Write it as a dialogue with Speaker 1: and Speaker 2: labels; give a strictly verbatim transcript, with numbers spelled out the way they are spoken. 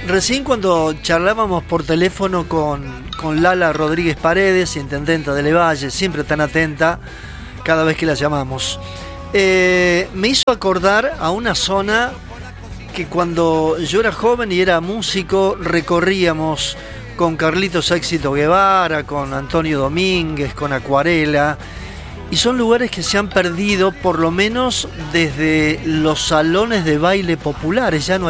Speaker 1: Recién cuando charlábamos por teléfono con, con Lala Rodríguez Paredes, intendenta de Levalle, siempre tan atenta cada vez que la llamamos, eh, me hizo acordar a una zona que cuando yo era joven y era músico recorríamos con Carlitos Éxito Guevara, con Antonio Domínguez, con Acuarela, y son lugares que se han perdido por lo menos desde los salones de baile populares, ya no